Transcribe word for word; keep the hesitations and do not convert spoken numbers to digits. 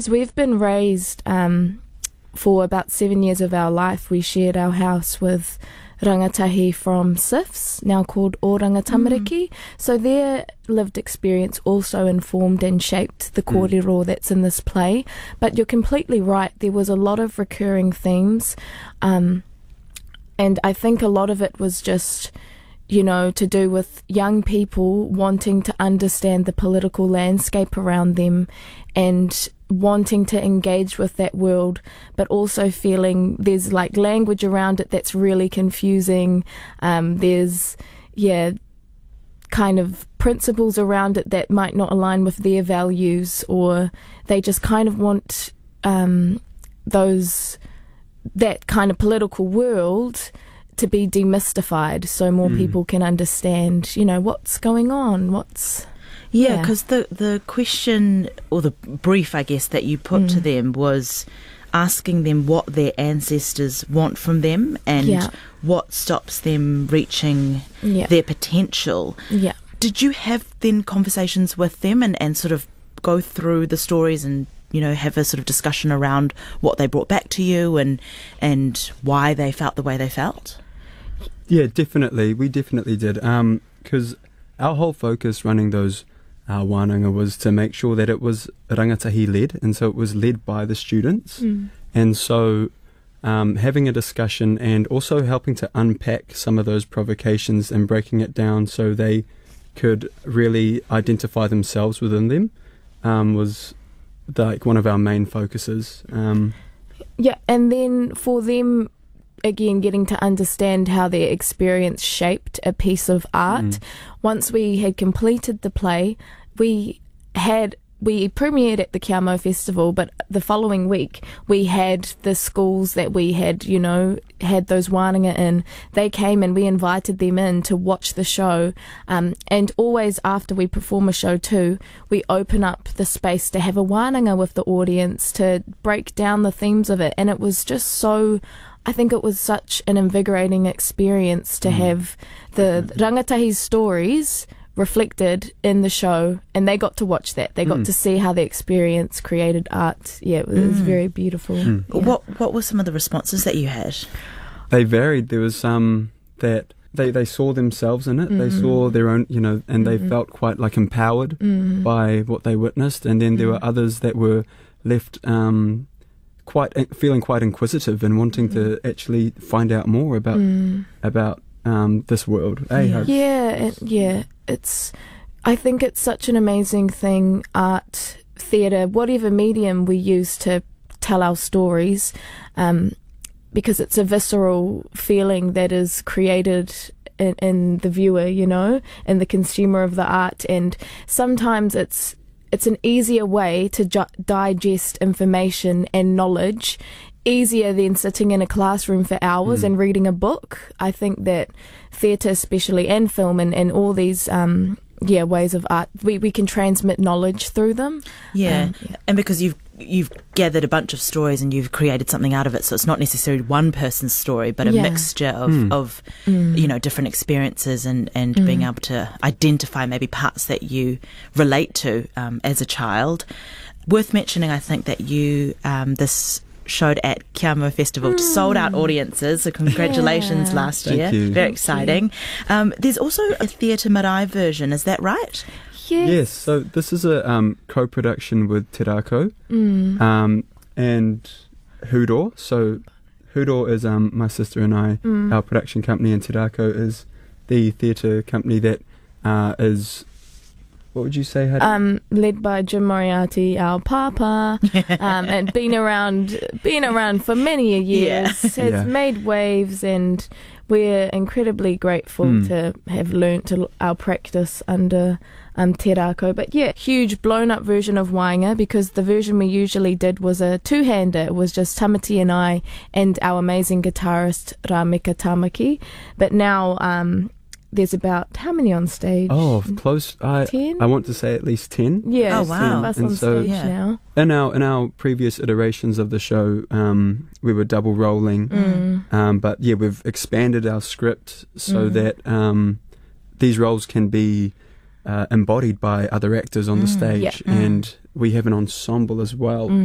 Because we've been raised um, for about seven years of our life. We shared our house with rangatahi from S I F S, now called Oranga Tamariki. Mm. So their lived experience also informed and shaped the kōrero mm. that's in this play. But you're completely right, there was a lot of recurring themes, um, and I think a lot of it was just, you know, to do with young people wanting to understand the political landscape around them and wanting to engage with that world, but also feeling there's like language around it that's really confusing. Um, there's, yeah, kind of principles around it that might not align with their values, or they just kind of want um, those, that kind of political world to be demystified so more mm. people can understand, you know, what's going on, what's... Yeah, because yeah. the, the question, or the brief, I guess, that you put mm. to them was asking them what their ancestors want from them and yeah. what stops them reaching yeah. their potential. Yeah. Did you have then conversations with them and, and sort of go through the stories and, you know, have a sort of discussion around what they brought back to you and and why they felt the way they felt? Yeah, definitely. We definitely did. Because um, our whole focus running those uh, wānanga was to make sure that it was rangatahi-led, and so it was led by the students. Mm. And so um, having a discussion and also helping to unpack some of those provocations and breaking it down so they could really identify themselves within them um, was like one of our main focuses. Um, yeah, and then for them, again, getting to understand how their experience shaped a piece of art. Mm. Once we had completed the play, we had we premiered at the Kia Mau Festival, but the following week we had the schools that we had, you know, had those wānanga in. They came and we invited them in to watch the show. Um, and always after we perform a show too, we open up the space to have a wānanga with the audience to break down the themes of it. And it was just so... I think it was such an invigorating experience to mm. have the mm. rangatahi's stories reflected in the show, and they got to watch that. They got mm. to see how the experience created art. Yeah, it was, mm. it was very beautiful. Mm. Yeah. What What were some of the responses that you had? They varied. There was some that they, they saw themselves in it. Mm. They saw their own, you know, and they mm. felt quite like empowered mm. by what they witnessed. And then there mm. were others that were left um, quite feeling quite inquisitive and wanting mm. to actually find out more about mm. about um, this world. Eh, yeah, yeah, it, yeah. It's. I think it's such an amazing thing. Art, theatre, whatever medium we use to tell our stories, um, because it's a visceral feeling that is created in, in the viewer, you know, and the consumer of the art. And sometimes it's. It's an easier way to ju- digest information and knowledge, easier than sitting in a classroom for hours mm. and reading a book. I think that theatre especially, and film, and, and all these um, yeah ways of art, we, we can transmit knowledge through them. Yeah, um, yeah. And because you've you've gathered a bunch of stories and you've created something out of it, so it's not necessarily one person's story, but a yeah. mixture of, mm. of mm. you know, different experiences and, and mm. being able to identify maybe parts that you relate to um, as a child. Worth mentioning, I think, that you um, this showed at Kia Mau Festival mm. to sold out audiences, so congratulations yeah. last Thank year. You. Very Thank exciting. Um, there's also a Theatre Marae version, is that right? Yes. yes, so this is a um, co-production with Te Rākau mm. um, and Hūro. So Hūro is um, my sister and I, mm. our production company, and Te Rākau is the theatre company that uh, is, what would you say, Hadi? Um, led by Jim Moriarty, our papa, um, and been around, been around for many a years, yeah. has yeah. made waves, and we're incredibly grateful mm. to have learnt to our practice under um, Te Rākau. But yeah, huge blown up version of Wainga, because the version we usually did was a two-hander. It was just Tamati and I and our amazing guitarist Rāmeka Tamaki. But now um, there's about, how many on stage? Oh, close. I, ten? I want to say at least ten. Yeah, oh, wow. ten of us and on so stage yeah. now. In our in our previous iterations of the show, um, we were double rolling, Mm. um, but yeah, we've expanded our script so Mm. that um, these roles can be uh, embodied by other actors on the Mm. stage, Yeah. and we have an ensemble as well. Mm.